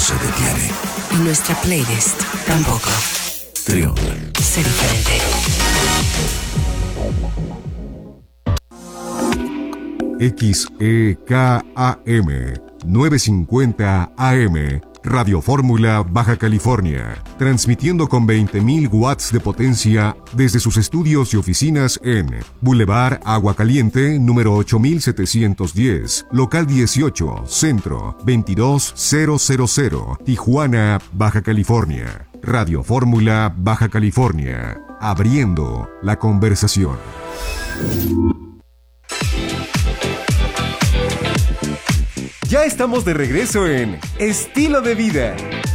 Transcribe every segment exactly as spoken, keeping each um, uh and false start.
se detiene. Y nuestra playlist tampoco. Trión. Sé diferente. X E K A M novecientos cincuenta A M Radio Fórmula Baja California, transmitiendo con veinte mil watts de potencia desde sus estudios y oficinas en Boulevard Agua Caliente, número ocho mil setecientos diez, local dieciocho, centro, veintidós mil, Tijuana, Baja California. Radio Fórmula Baja California, abriendo la conversación. Ya estamos de regreso en Estilo de Vida.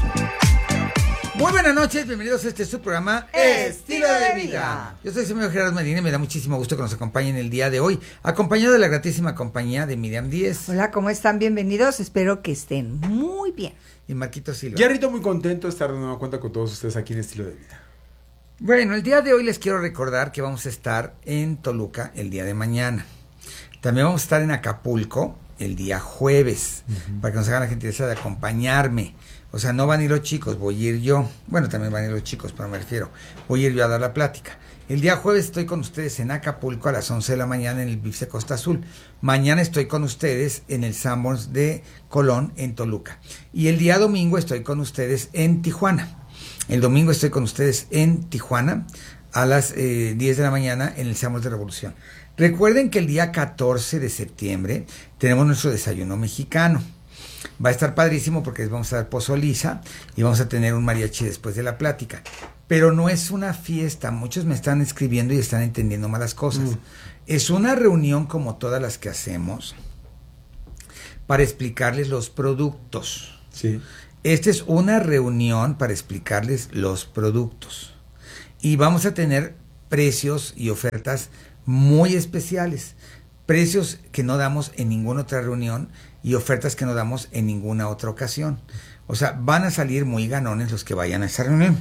Muy buenas noches, bienvenidos a este su programa Estilo de Vida. Yo soy el señor Gerardo Medina y me da muchísimo gusto que nos acompañen el día de hoy, acompañado de la gratísima compañía de Miriam Díez. Hola, ¿cómo están? Bienvenidos, espero que estén muy bien. Y Marquito Silva. Yarrito, muy contento de estar de nueva cuenta con todos ustedes aquí en Estilo de Vida. Bueno, el día de hoy les quiero recordar que vamos a estar en Toluca el día de mañana. También vamos a estar en Acapulco el día jueves, uh-huh. para que nos hagan la gentileza de acompañarme. O sea, no van a ir los chicos, voy a ir yo. Bueno, también van a ir los chicos, pero me refiero, voy a ir yo a dar la plática. El día jueves estoy con ustedes en Acapulco a las once de la mañana en el Bifce Costa Azul. Mañana estoy con ustedes en el Sanborns de Colón en Toluca. Y el día domingo estoy con ustedes en Tijuana. El domingo estoy con ustedes en Tijuana a las eh, diez de la mañana en el Sanborns de Revolución. Recuerden que el día catorce de septiembre tenemos nuestro desayuno mexicano. Va a estar padrísimo porque les vamos a dar pozoliza y vamos a tener un mariachi después de la plática. Pero no es una fiesta, muchos me están escribiendo y están entendiendo malas cosas. Mm. Es una reunión como todas las que hacemos para explicarles los productos. Sí. Esta es una reunión para explicarles los productos. Y vamos a tener precios y ofertas muy especiales, precios que no damos en ninguna otra reunión y ofertas que no damos en ninguna otra ocasión. O sea, van a salir muy ganones los que vayan a esa reunión.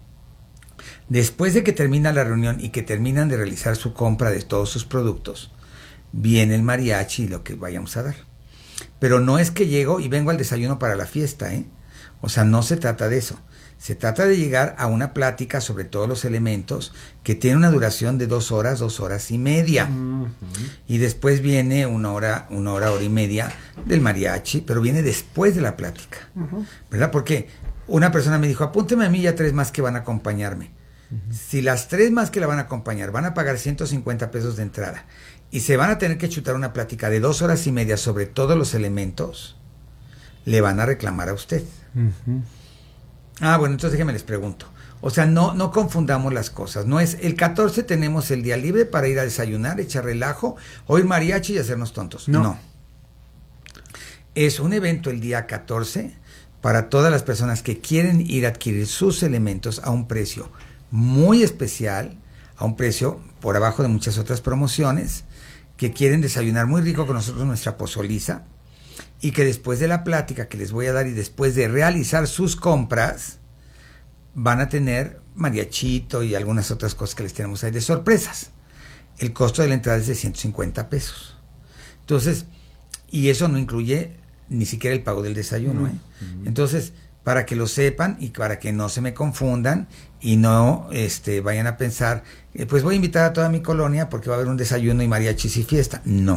Después de que termina la reunión y que terminan de realizar su compra de todos sus productos, viene el mariachi y lo que vayamos a dar. Pero no es que llego y vengo al desayuno para la fiesta, ¿eh? O sea, no se trata de eso. Se trata de llegar a una plática sobre todos los elementos que tiene una duración de dos horas, dos horas y media. Uh-huh. Y después viene una hora, una hora, hora y media del mariachi, pero viene después de la plática. Uh-huh. ¿Verdad? Porque una persona me dijo, apúnteme a mí y a tres más que van a acompañarme. Uh-huh. Si las tres más que la van a acompañar van a pagar ciento cincuenta pesos de entrada y se van a tener que chutar una plática de dos horas y media sobre todos los elementos, le van a reclamar a usted. Uh-huh. Ah, bueno, entonces déjenme les pregunto. O sea, no, no confundamos las cosas. No es el catorce tenemos el día libre para ir a desayunar, echar relajo, oír mariachi y hacernos tontos. No. no. Es un evento el día catorce para todas las personas que quieren ir a adquirir sus elementos a un precio muy especial, a un precio por abajo de muchas otras promociones, que quieren desayunar muy rico con nosotros nuestra pozoliza, y que después de la plática que les voy a dar y después de realizar sus compras, van a tener mariachito y algunas otras cosas que les tenemos ahí de sorpresas. El costo de la entrada es de ciento cincuenta pesos. Entonces, y eso no incluye ni siquiera el pago del desayuno, ¿eh? Uh-huh. Entonces, para que lo sepan y para que no se me confundan y no este, vayan a pensar, eh, pues voy a invitar a toda mi colonia porque va a haber un desayuno y mariachis y fiesta. No.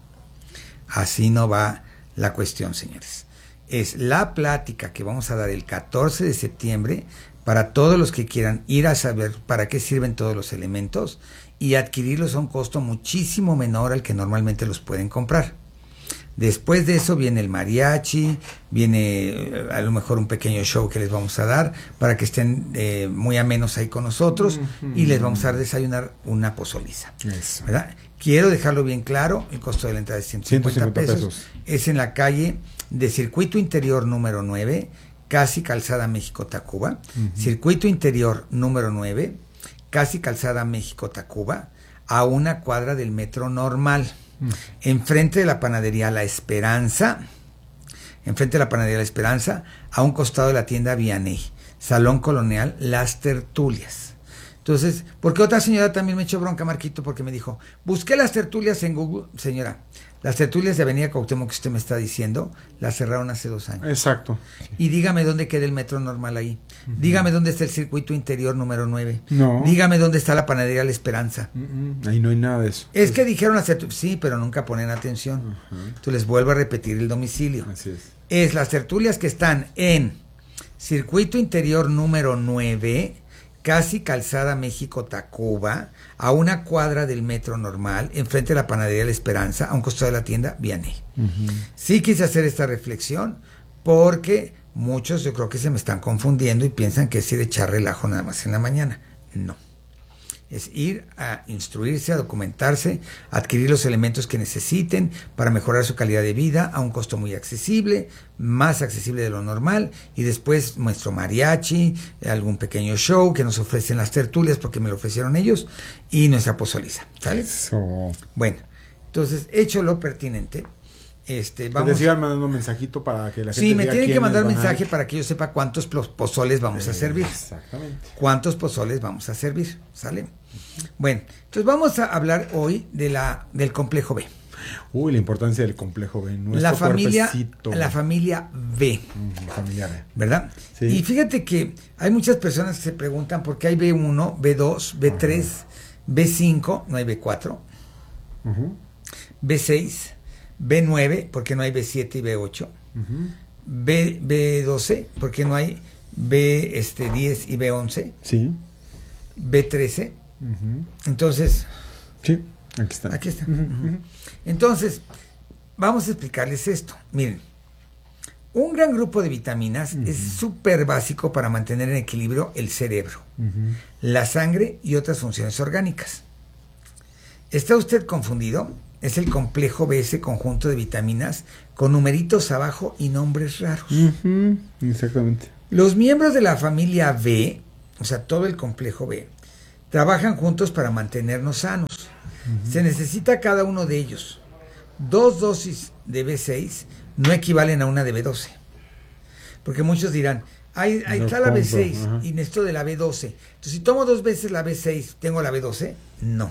Así no va la cuestión, señores. Es la plática que vamos a dar el catorce de septiembre para todos los que quieran ir a saber para qué sirven todos los elementos y adquirirlos a un costo muchísimo menor al que normalmente los pueden comprar. Después de eso viene el mariachi, viene a lo mejor un pequeño show que les vamos a dar para que estén eh, muy amenos ahí con nosotros, mm-hmm. y les vamos a dar desayunar una pozoliza. Eso. ¿Verdad? Quiero dejarlo bien claro, el costo de la entrada es ciento cincuenta pesos. pesos. Es en la calle de Circuito Interior número nueve, casi Calzada México-Tacuba. Uh-huh. Circuito Interior número nueve, casi Calzada México-Tacuba, a una cuadra del Metro Normal. Uh-huh. Enfrente de la panadería La Esperanza, enfrente de la panadería La Esperanza, a un costado de la tienda Vianey, Salón Colonial Las Tertulias. Entonces, porque otra señora también me echó bronca, Marquito, porque me dijo, busqué las tertulias en Google. Señora, las tertulias de Avenida Cuauhtémoc que usted me está diciendo, las cerraron hace dos años. Exacto. Y dígame dónde queda el metro normal ahí. Uh-huh. Dígame dónde está el circuito interior número nueve. No. Dígame dónde está la panadería La Esperanza. Uh-uh. Ahí no hay nada de eso. Es pues... que dijeron las tertulias, sí, pero nunca ponen atención. Uh-huh. Entonces les vuelvo a repetir el domicilio. Así es. Es las tertulias que están en circuito interior número nueve, casi Calzada México-Tacuba, a una cuadra del metro normal, enfrente de la panadería La Esperanza, a un costado de la tienda Vianney. Uh-huh. Sí quise hacer esta reflexión porque muchos yo creo que se me están confundiendo y piensan que es ir a echar relajo nada más en la mañana. No. Es ir a instruirse, a documentarse, a adquirir los elementos que necesiten para mejorar su calidad de vida a un costo muy accesible, más accesible de lo normal, y después nuestro mariachi, algún pequeño show que nos ofrecen las tertulias porque me lo ofrecieron ellos, y nuestra pozoliza, ¿sale? Eso. Bueno, entonces, hecho lo pertinente, este, vamos... Te sigan mandando un mensajito para que la gente Sí, me diga tienen que mandar quiénes van a- mensaje para que yo sepa cuántos plo- pozoles vamos a servir. Exactamente. ¿Cuántos pozoles vamos a servir? ¿Sale? Bueno, entonces vamos a hablar hoy de la del complejo B. Uy, la importancia del complejo B. Nuestro La familia, cuerpecito. la familia B, Mm, familia B. ¿verdad? Sí. Y fíjate que hay muchas personas que se preguntan por qué hay B uno, B dos, B tres, B cinco, no hay B cuatro, Ujú, B seis, B nueve, ¿por qué no hay B siete y B ocho? ujú. B, B doce, ¿por qué no hay B este, diez y B once? Sí. B trece. Ujú. Entonces, Sí, aquí está. aquí está. Ujú, ujú. Entonces, vamos a explicarles esto. Miren, un gran grupo de vitaminas Uh-huh. es súper básico para mantener en equilibrio el cerebro, Ujú. la sangre y otras funciones orgánicas. ¿Está usted confundido? Es el complejo B, ese conjunto de vitaminas con numeritos abajo y nombres raros. Ujú, exactamente. Los miembros de la familia B, o sea, todo el complejo B, trabajan juntos para mantenernos sanos. Uh-huh. Se necesita cada uno de ellos. Dos dosis de B seis no equivalen a una de B doce. Porque muchos dirán, ahí, ahí No está la B compro, seis ajá. y necesito de la B doce. Entonces, si tomo dos veces la B seis, ¿tengo la B doce? No.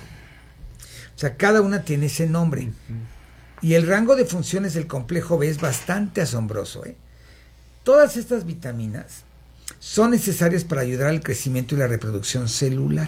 O sea, cada una tiene ese nombre. Uh-huh. Y el rango de funciones del complejo B es bastante asombroso, ¿eh? Todas estas vitaminas son necesarias para ayudar al crecimiento y la reproducción celular.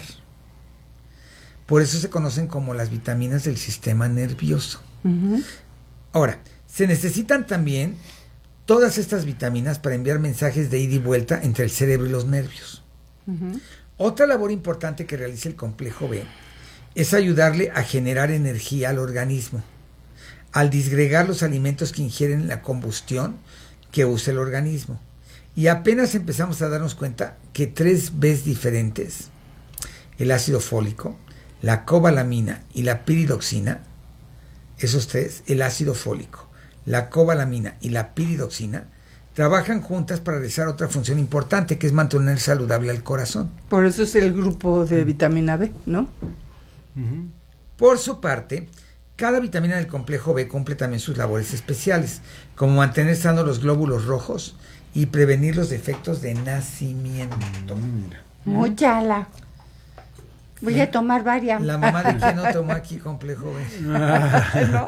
Por eso se conocen como las vitaminas del sistema nervioso. Uh-huh. Ahora, se necesitan también todas estas vitaminas para enviar mensajes de ida y vuelta entre el cerebro y los nervios. Uh-huh. Otra labor importante que realiza el complejo B es ayudarle a generar energía al organismo, al disgregar los alimentos que ingieren la combustión que usa el organismo. Y apenas empezamos a darnos cuenta que tres Bs diferentes, el ácido fólico, la cobalamina y la piridoxina, esos tres, el ácido fólico, la cobalamina y la piridoxina, trabajan juntas para realizar otra función importante, que es mantener saludable al corazón. Por eso es el grupo de vitamina B, ¿no? Ujú. Por su parte, cada vitamina del complejo B cumple también sus labores especiales, como mantener sanos los glóbulos rojos y prevenir los defectos de nacimiento. Mm, mira. Muy chala. Voy a tomar varias. La mamá de quien no tomó aquí complejo B. ¿No?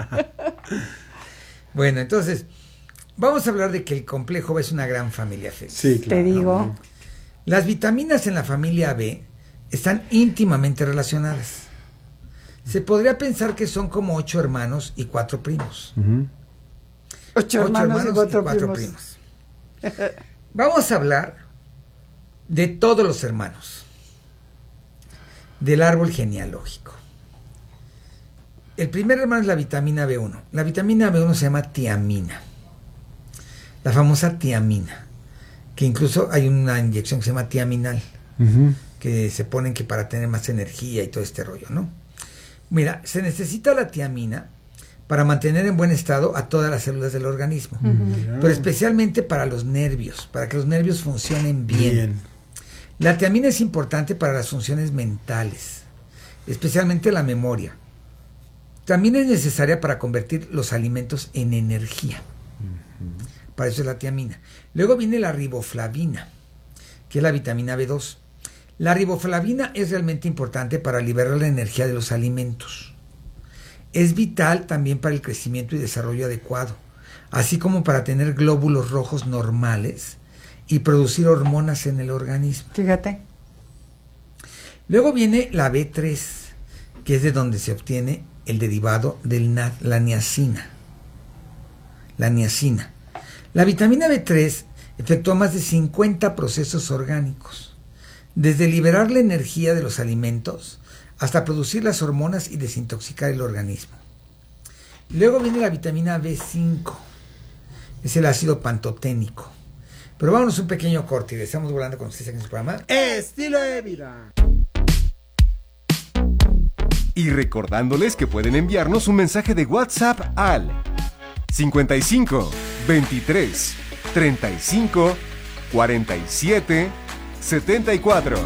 Bueno, entonces, vamos a hablar de que el complejo B es una gran familia feliz. Sí, claro. Te digo. Las vitaminas en la familia B están íntimamente relacionadas. Se podría pensar que son como ocho hermanos y cuatro primos. Ujú. Ocho, Ocho hermanos, y cuatro, primos. primos. Vamos a hablar de todos los hermanos, del árbol genealógico. El primer hermano es la vitamina B uno. La vitamina B uno se llama tiamina, la famosa tiamina, que incluso hay una inyección que se llama tiaminal, Ujú. que se ponen que para tener más energía y todo este rollo, ¿no? Mira, se necesita la tiamina para mantener en buen estado a todas las células del organismo, Ujú. pero especialmente para los nervios, para que los nervios funcionen bien. Bien. La tiamina es importante para las funciones mentales, especialmente la memoria. También es necesaria para convertir los alimentos en energía. Uh-huh. Para eso es la tiamina. Luego viene la riboflavina, que es la vitamina B dos. La riboflavina es realmente importante para liberar la energía de los alimentos. Es vital también para el crecimiento y desarrollo adecuado, así como para tener glóbulos rojos normales y producir hormonas en el organismo. Fíjate. Luego viene la B tres, que es de donde se obtiene el derivado de la niacina. La niacina. La vitamina B tres efectúa más de cincuenta procesos orgánicos, desde liberar la energía de los alimentos hasta producir las hormonas y desintoxicar el organismo. Luego viene la vitamina B cinco, es el ácido pantoténico. Pero vámonos un pequeño corte y estamos volando con ustedes aquí en su programa Estilo de Vida. Y recordándoles que pueden enviarnos un mensaje de WhatsApp al cincuenta y cinco, veintitrés, treinta y cinco, cuarenta y siete, setenta y cuatro.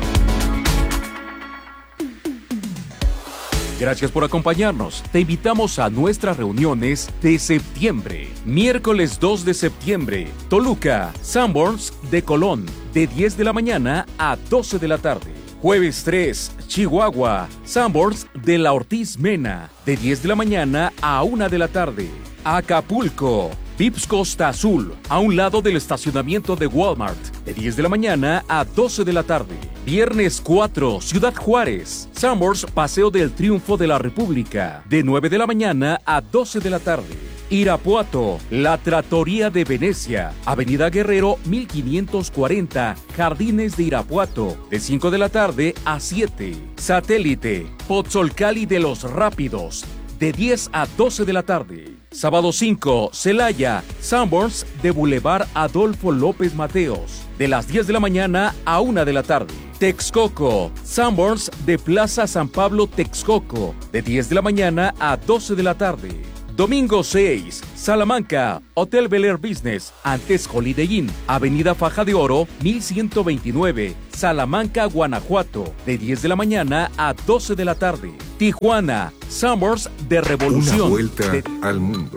Gracias por acompañarnos. Te invitamos a nuestras reuniones de septiembre. Miércoles dos de septiembre, Toluca, Sanborns de Colón, de diez de la mañana a doce de la tarde. Jueves tres, Chihuahua, Sanborns de la Ortiz Mena, de diez de la mañana a una de la tarde. Acapulco, Vips Costa Azul, a un lado del estacionamiento de Walmart, de diez de la mañana a doce de la tarde. Viernes cuatro, Ciudad Juárez, Sanborns Paseo del Triunfo de la República, de nueve de la mañana a doce de la tarde. Irapuato, La Trattoria de Venecia, Avenida Guerrero mil quinientos cuarenta, Jardines de Irapuato, de cinco de la tarde a siete. Satélite, Pozzolcali de los Rápidos, de diez a doce de la tarde. Sábado cinco, Celaya, Sanborns de Boulevard Adolfo López Mateos, de las diez de la mañana a una de la tarde. Texcoco, Sanborns de Plaza San Pablo Texcoco, de diez de la mañana a doce de la tarde. Domingo seis, Salamanca, Hotel Bel Air Business, antes Holiday Inn, Avenida Faja de Oro, mil ciento veintinueve, Salamanca, Guanajuato, de diez de la mañana a doce de la tarde. Tijuana, Sanborns de Revolución. Una vuelta de... al mundo.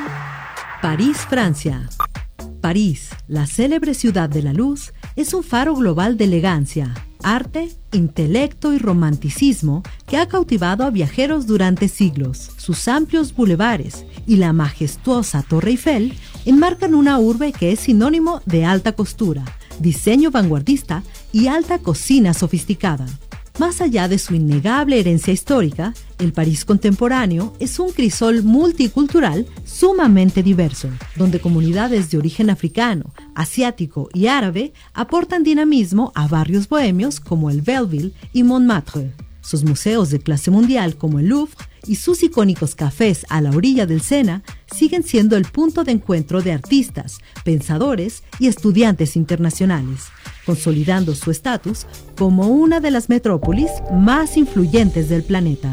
París, Francia. París, la célebre ciudad de la luz, es un faro global de elegancia, arte, intelecto y romanticismo que ha cautivado a viajeros durante siglos. Sus amplios bulevares y la majestuosa Torre Eiffel enmarcan una urbe que es sinónimo de alta costura, diseño vanguardista y alta cocina sofisticada. Más allá de su innegable herencia histórica, el París contemporáneo es un crisol multicultural sumamente diverso, donde comunidades de origen africano, asiático y árabe aportan dinamismo a barrios bohemios como el Belleville y Montmartre. Sus museos de clase mundial como el Louvre y sus icónicos cafés a la orilla del Sena siguen siendo el punto de encuentro de artistas, pensadores y estudiantes internacionales, consolidando su estatus como una de las metrópolis más influyentes del planeta.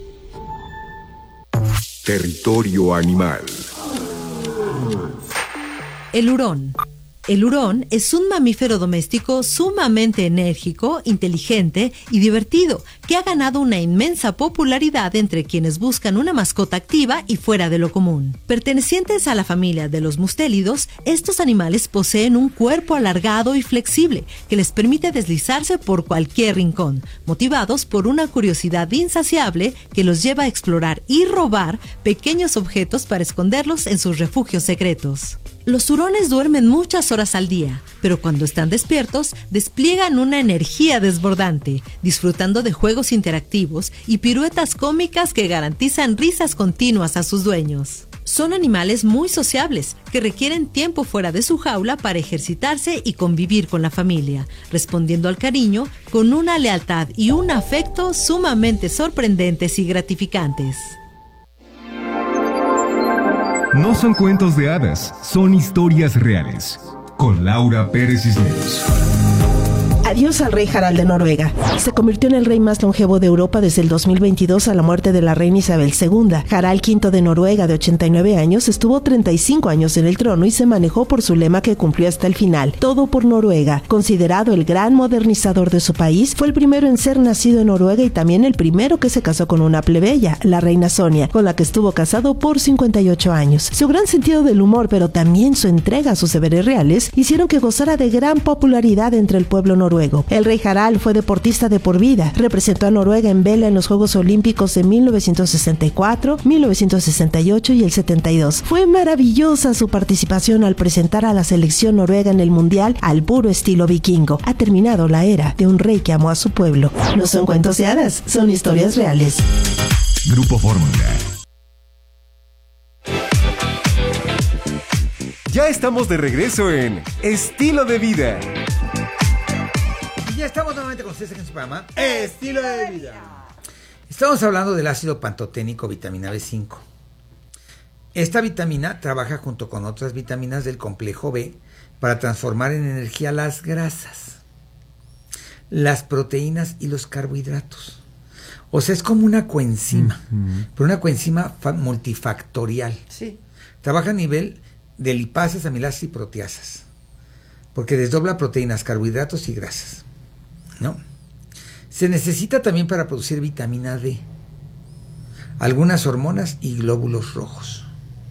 Territorio animal. El hurón. El hurón es un mamífero doméstico sumamente enérgico, inteligente y divertido, que ha ganado una inmensa popularidad entre quienes buscan una mascota activa y fuera de lo común. Pertenecientes a la familia de los mustélidos, estos animales poseen un cuerpo alargado y flexible que les permite deslizarse por cualquier rincón, motivados por una curiosidad insaciable que los lleva a explorar y robar pequeños objetos para esconderlos en sus refugios secretos. Los hurones duermen muchas horas al día, pero cuando están despiertos despliegan una energía desbordante, disfrutando de juegos interactivos y piruetas cómicas que garantizan risas continuas a sus dueños. Son animales muy sociables, que requieren tiempo fuera de su jaula para ejercitarse y convivir con la familia, respondiendo al cariño con una lealtad y un afecto sumamente sorprendentes y gratificantes. No son cuentos de hadas, son historias reales. Con Laura Pérez Cisneros. Adiós al rey Harald de Noruega. Se convirtió en el rey más longevo de Europa desde el dos mil veintidós a la muerte de la reina Isabel segunda. Harald quinto de Noruega, de ochenta y nueve años, estuvo treinta y cinco años en el trono y se manejó por su lema que cumplió hasta el final: todo por Noruega. Considerado el gran modernizador de su país, fue el primero en ser nacido en Noruega y también el primero que se casó con una plebeya, la reina Sonia, con la que estuvo casado por cincuenta y ocho años. Su gran sentido del humor, pero también su entrega a sus deberes reales, hicieron que gozara de gran popularidad entre el pueblo noruego. noruego. El rey Harald fue deportista de por vida. Representó a Noruega en vela en los Juegos Olímpicos de mil novecientos sesenta y cuatro, mil novecientos sesenta y ocho y el setenta y dos. Fue maravillosa su participación al presentar a la selección noruega en el Mundial al puro estilo vikingo. Ha terminado la era de un rey que amó a su pueblo. No son cuentos de hadas, son historias reales. Grupo Fórmula. Ya estamos de regreso en Estilo de Vida. Y ya estamos nuevamente con ustedes en su programa Estilo de Vida. Estamos hablando del ácido pantoténico vitamina B cinco. Esta vitamina trabaja junto con otras vitaminas del complejo B para transformar en energía las grasas, las proteínas y los carbohidratos. O sea, es como una coenzima, uh-huh. pero una coenzima fa- multifactorial. Sí. Trabaja a nivel de lipasas, amilasas y proteasas, porque desdobla proteínas, carbohidratos y grasas, ¿no? Se necesita también para producir vitamina D, algunas hormonas y glóbulos rojos.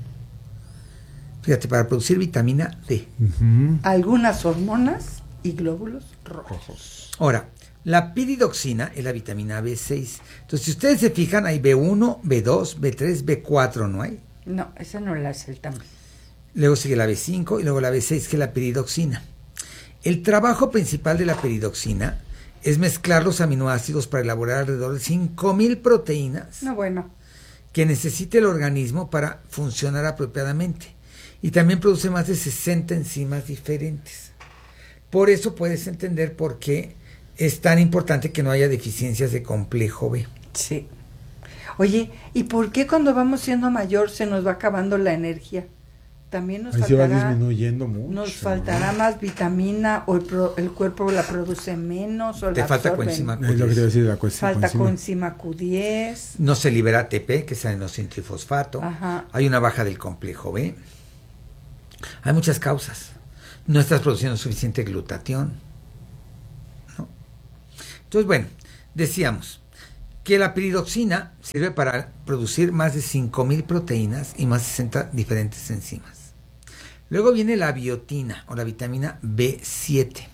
Fíjate, para producir vitamina D. Uh-huh. Algunas hormonas y glóbulos rojos. Ahora, la piridoxina es la vitamina B seis. Entonces, si ustedes se fijan, hay B uno, B dos, B tres, B cuatro, ¿no hay? No, esa no la hace el también. Luego sigue la B cinco y luego la B seis, que es la piridoxina. El trabajo principal de la piridoxina es mezclar los aminoácidos para elaborar alrededor de cinco mil proteínas no, bueno. que necesita el organismo para funcionar apropiadamente. Y también produce más de sesenta enzimas diferentes. Por eso puedes entender por qué es tan importante que no haya deficiencias de complejo B. Sí. Oye, ¿y por qué cuando vamos siendo mayor se nos va acabando la energía? También nos Ahí faltará, se va disminuyendo mucho. Nos faltará más vitamina o el, pro, el cuerpo la produce menos o Te la falta absorbe. coenzima Q Es lo que te iba a diez. decir, la coenzima. Falta coenzima Q diez. No se libera A T P, que es adenosine-trifosfato. Ajá. Hay una baja del complejo B. Hay muchas causas. No estás produciendo suficiente glutatión, ¿no? Entonces, bueno, decíamos que la piridoxina sirve para producir más de cinco mil proteínas y más de sesenta diferentes enzimas. Luego viene la biotina o la vitamina B siete.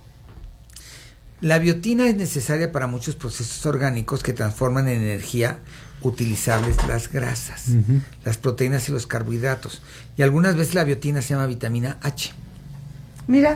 La biotina es necesaria para muchos procesos orgánicos que transforman en energía utilizables las grasas, uh-huh. las proteínas y los carbohidratos. Y algunas veces la biotina se llama vitamina H. Mira.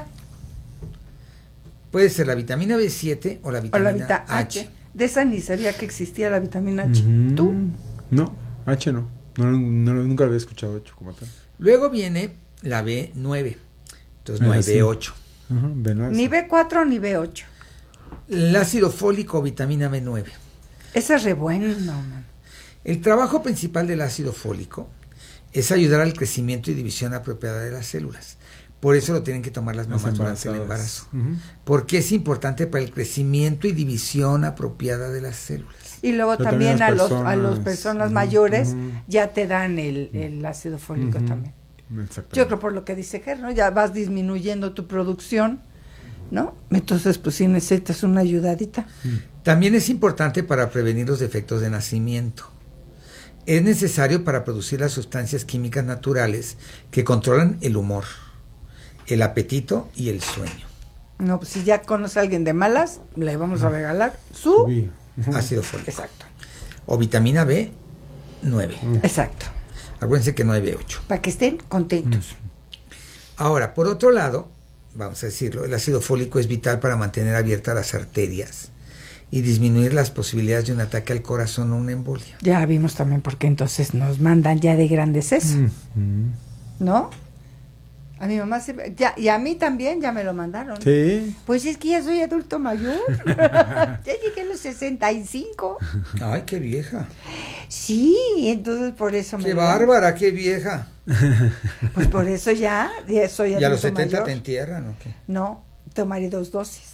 Puede ser la vitamina B siete o la vitamina o la vita H. H. De esa ni sabía que existía la vitamina H. Uh-huh. ¿Tú? No, H no. No, no, no. Nunca había escuchado H como tal. Luego viene la B nueve. Entonces no ah, hay sí. B ocho. Uh-huh, B nueve. Ni B cuatro ni B ocho. El ácido fólico o vitamina B nueve. Esa es re buena, no, man. El trabajo principal del ácido fólico es ayudar al crecimiento y división apropiada de las células. Por eso lo tienen que tomar las mamás durante el embarazo. Uh-huh. Porque es importante para el crecimiento y división apropiada de las células. Y luego Pero también, también a los personas, a las personas uh-huh, mayores uh-huh. ya te dan el, el ácido fólico uh-huh. también. Yo creo por lo que dice Ger, ¿no? Ya vas disminuyendo tu producción, ¿no? Entonces, pues sí necesitas una ayudadita. También es importante para prevenir los defectos de nacimiento. Es necesario para producir las sustancias químicas naturales que controlan el humor, el apetito y el sueño. No, pues si ya conoce a alguien de malas, le vamos a regalar su sí. ácido fólico. Exacto. O vitamina B nueve. Exacto. Acuérdense que no hay B ocho. Para que estén contentos. Ahora, por otro lado, vamos a decirlo, el ácido fólico es vital para mantener abiertas las arterias y disminuir las posibilidades de un ataque al corazón o una embolia. Ya vimos también porque entonces nos mandan ya de grandes eso, mm-hmm. ¿no? A mi mamá se, ya, y a mí también ya me lo mandaron. Sí. Pues es que ya soy adulto mayor. Ya llegué a los sesenta y cinco. Ay, qué vieja. Sí, entonces por eso qué me... Qué bárbara, qué vieja. Pues por eso ya, ya soy adulto mayor. ¿Y a los setenta mayor. Te entierran o qué? No, tomaré dos dosis.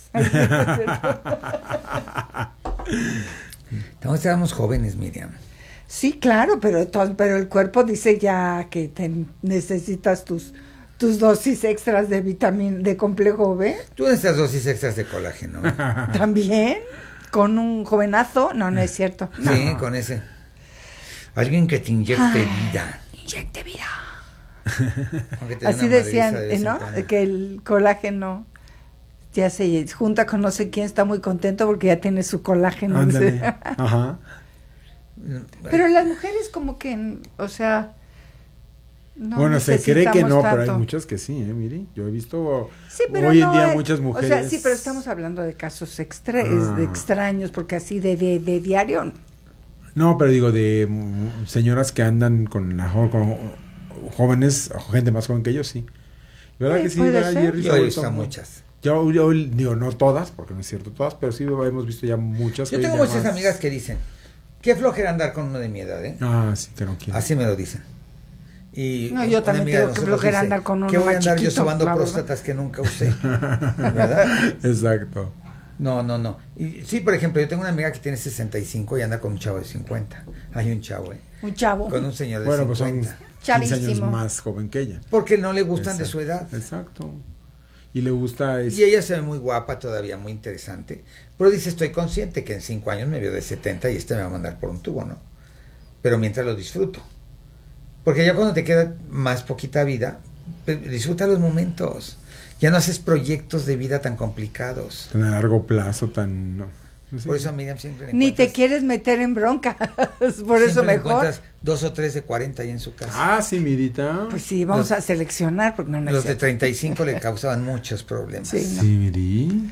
No, estábamos jóvenes, Miriam. Sí, claro, pero, pero el cuerpo dice ya que te necesitas tus... tus dosis extras de vitamina, de complejo B. Tú necesitas dosis extras de colágeno. ¿También? ¿Con un jovenazo? No, no es cierto. No. Sí, con ese. Alguien que te inyecte Ay, vida. Inyecte vida. Así decían, de ¿no? Que el colágeno ya se junta con no sé quién, está muy contento porque ya tiene su colágeno. Ándale. Ajá. Pero las mujeres como que, o sea, no bueno, se cree que no, tanto. pero hay muchas que sí, ¿eh? Mire, yo he visto sí, pero hoy no en día es, muchas mujeres. O sea, sí, pero estamos hablando de casos extra, ah. de extraños, porque así de, de, de diario. No, pero digo, de mm, señoras que andan con, la, con jóvenes, gente más joven que ellos, sí. ¿Verdad sí, que sí? ¿verdad, Jerry? Yo he visto muchas. Yo, yo digo, no todas, porque no es cierto todas, pero sí hemos visto ya muchas. Yo tengo muchas más... amigas que dicen, qué flojera andar con uno de mi edad, ¿eh? Ah, sí, que no quiero. Así me lo dicen. Y no, yo también tengo que flojera dice, andar con uno ¿qué voy a andar chiquito, yo sobando próstatas que nunca usé? ¿Verdad? Exacto. No, no, no. Y sí, por ejemplo, yo tengo una amiga que tiene sesenta y cinco y anda con un chavo de cincuenta. Hay un chavo, ¿eh? Un chavo. Con un señor de bueno, cincuenta. Pues son quince años más joven que ella. Porque no le gustan Exacto. de su edad. Exacto. Y le gusta... Es... Y ella se ve muy guapa todavía, muy interesante. Pero dice, estoy consciente que en cinco años me veo de setenta y este me va a mandar por un tubo, ¿no? Pero mientras lo disfruto. Porque ya cuando te queda más poquita vida, disfruta los momentos. Ya no haces proyectos de vida tan complicados. Tan a largo plazo, tan... No, no sé. Por eso a Miriam siempre le Ni te quieres meter en bronca. Por eso mejor. Dos o tres de cuarenta ahí en su casa. Ah, sí, Mirita. Pues sí, vamos los, a seleccionar. Porque no los de treinta y cinco le causaban muchos problemas. Sí, ¿no? Sí, Miri.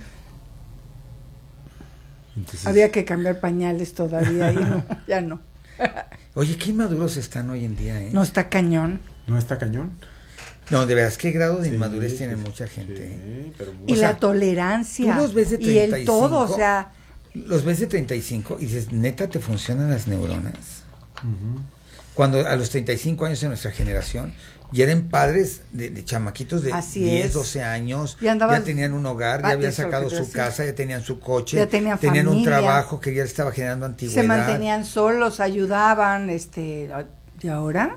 Entonces... Había que cambiar pañales todavía y no, ya no. Oye, qué inmaduros están hoy en día, ¿eh? No está cañón. No está cañón. No, de veras, qué grado de sí, inmadurez sí, tiene sí, mucha gente. Sí, pero y la sea, tolerancia. Tú los ves de treinta y cinco, y el todo, o sea... Los ves de treinta y cinco y dices, ¿neta te funcionan las neuronas? Uh-huh. Cuando a los treinta y cinco años de nuestra generación ya eran padres de, de chamaquitos de Así diez, es. doce años, ya, andaban, ya tenían un hogar, ya ah, habían sacado su decir. casa, ya tenían su coche, ya tenían, tenían familia. un trabajo que ya estaba generando antigüedad. Se mantenían solos, ayudaban, este, ¿y ahora?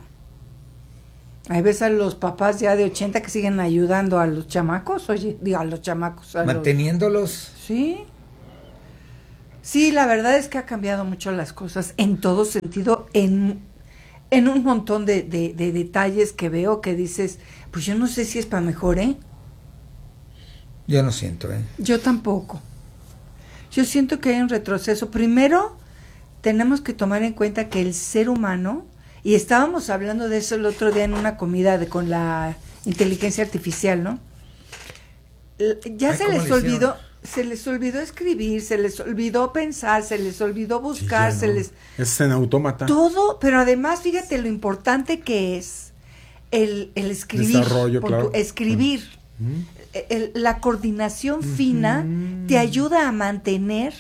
Hay veces a los papás ya de ochenta que siguen ayudando a los chamacos, oye, digo, a los chamacos. A Manteniéndolos. Los... Sí. Sí, la verdad es que ha cambiado mucho las cosas en todo sentido, en, en un montón de, de, de detalles que veo que dices, pues yo no sé si es para mejor, ¿eh? Yo no siento, ¿eh? Yo tampoco. Yo siento que hay un retroceso. Primero, tenemos que tomar en cuenta que el ser humano, y estábamos hablando de eso el otro día en una comida de con la inteligencia artificial, ¿no? Ya Ay, se les olvidó, se les olvidó escribir, se les olvidó pensar, se les olvidó buscar, sí, no. se les... Es en autómata. Todo, pero además, fíjate lo importante que es el, el escribir. Desarrollo, por claro. tu, escribir. Uh-huh. el, la coordinación uh-huh. fina te ayuda a mantener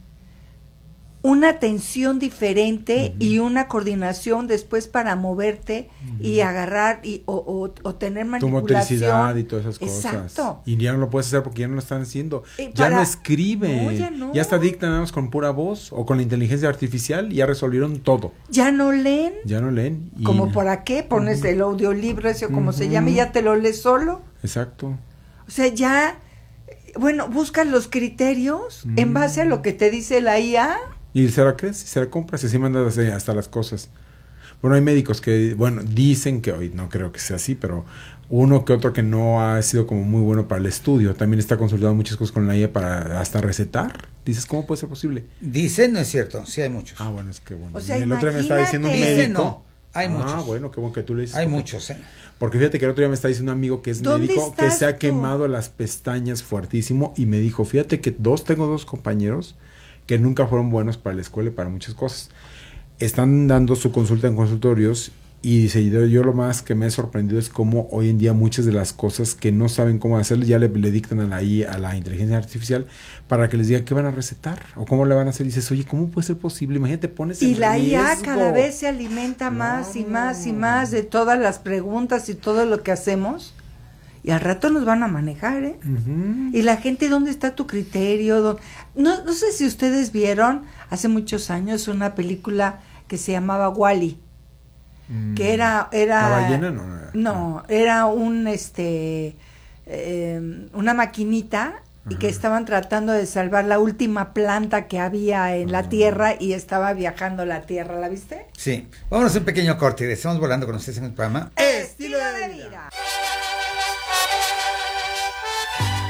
una atención diferente uh-huh. y una coordinación después para moverte uh-huh. y agarrar y, o, o, o tener manipulación. Tu motricidad y todas esas cosas. Exacto. Y ya no lo puedes hacer porque ya no lo están haciendo. Eh, ya para... no escribe. No, ya no. Ya está dicta nada más con pura voz o con la inteligencia artificial y ya resolvieron todo. Ya no leen. Ya no leen. Y... Como para qué pones uh-huh. el audiolibro ese o como uh-huh. se llame y ya te lo lees solo. Exacto. O sea, ya, bueno, buscas los criterios uh-huh. en base a lo que te dice la I A. ¿Y se la crees? ¿Se la compras? Y así mandas hasta las cosas. Bueno, hay médicos que, bueno, dicen que hoy no creo que sea así, pero uno que otro que no ha sido como muy bueno para el estudio. También está consultando muchas cosas con la I A para hasta recetar. Dices, ¿cómo puede ser posible? Dicen, no es cierto, sí hay muchos. Ah, bueno, es que bueno. O sea, el otro día me estaba diciendo un Dicen, médico. no, hay muchos. Ah, bueno, qué bueno que tú le dices. Hay porque, muchos, ¿eh? Porque fíjate que el otro día me está diciendo un amigo que es médico que se ha quemado tú? las pestañas fuertísimo y me dijo, fíjate que dos, tengo dos compañeros que nunca fueron buenos para la escuela y para muchas cosas. Están dando su consulta en consultorios y dice, yo, yo lo más que me he sorprendido es cómo hoy en día muchas de las cosas que no saben cómo hacer ya le, le dictan a la, a la inteligencia artificial para que les diga qué van a recetar o cómo le van a hacer. Y dices, oye, ¿cómo puede ser posible? Imagínate, pones en Y la riesgo. I A cada vez se alimenta más no. y más y más de todas las preguntas y todo lo que hacemos. Y al rato nos van a manejar, ¿eh? Uh-huh. Y la gente, ¿dónde está tu criterio? No, no sé si ustedes vieron hace muchos años una película que se llamaba Wall-E, mm. que era... era ¿La ballena? No, no, no, era un, este, eh, una maquinita uh-huh. y que estaban tratando de salvar la última planta que había en uh-huh. la Tierra y estaba viajando la Tierra, ¿la viste? Sí. Vámonos a un pequeño corte y estamos volando con ustedes en el programa Estilo de Vida.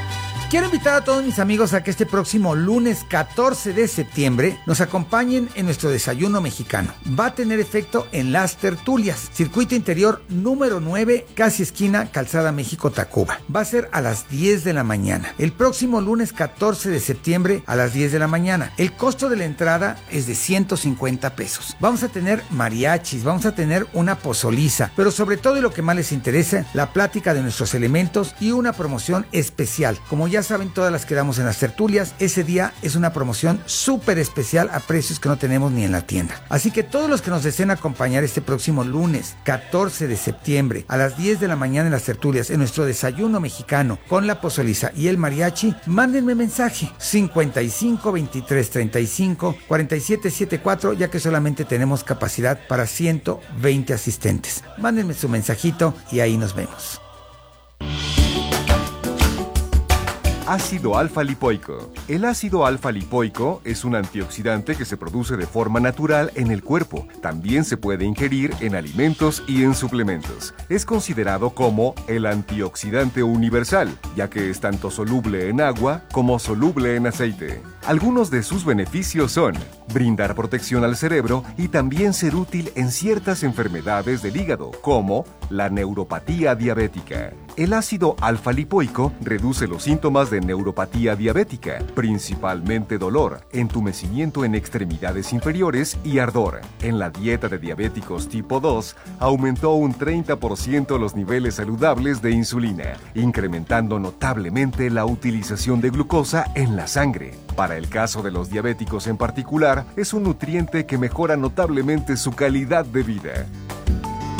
Quiero invitar a todos mis amigos a que este próximo lunes catorce de septiembre nos acompañen en nuestro desayuno mexicano. Va a tener efecto en Las Tertulias, circuito interior número nueve, casi esquina Calzada México-Tacuba. Va a ser a las diez de la mañana. El próximo lunes catorce de septiembre a las diez de la mañana. El costo de la entrada es de ciento cincuenta pesos. Vamos a tener mariachis, vamos a tener una pozoliza, pero sobre todo y lo que más les interesa, la plática de nuestros elementos y una promoción especial. Como ya saben, todas las que damos en Las Tertulias, ese día es una promoción súper especial a precios que no tenemos ni en la tienda. Así que todos los que nos deseen acompañar este próximo lunes catorce de septiembre a las diez de la mañana en Las Tertulias, en nuestro desayuno mexicano con la pozoliza y el mariachi, mándenme mensaje cincuenta y cinco, veintitrés, treinta y cinco, cuarenta y siete setenta y cuatro, ya que solamente tenemos capacidad para ciento veinte asistentes. Mándenme su mensajito y ahí nos vemos. Ácido alfa-lipoico. El ácido alfa-lipoico es un antioxidante que se produce de forma natural en el cuerpo. También se puede ingerir en alimentos y en suplementos. Es considerado como el antioxidante universal, ya que es tanto soluble en agua como soluble en aceite. Algunos de sus beneficios son brindar protección al cerebro y también ser útil en ciertas enfermedades del hígado, como la neuropatía diabética. El ácido alfa-lipoico reduce los síntomas de neuropatía diabética, principalmente dolor, entumecimiento en extremidades inferiores y ardor. En la dieta de diabéticos tipo dos, aumentó un treinta por ciento los niveles saludables de insulina, incrementando notablemente la utilización de glucosa en la sangre. Para el caso de los diabéticos en particular, es un nutriente que mejora notablemente su calidad de vida.